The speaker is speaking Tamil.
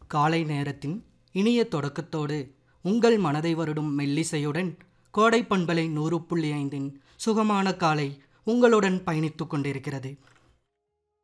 காலை நேரத்தின் இனிய தொடக்கத்தோடு உங்கள் மனதை வருடும் மெல்லிசையுடன் கோடை பண்பலை 100.5 சுகமான காலை உங்களுடன் பயணித்து கொண்டிருக்கிறது.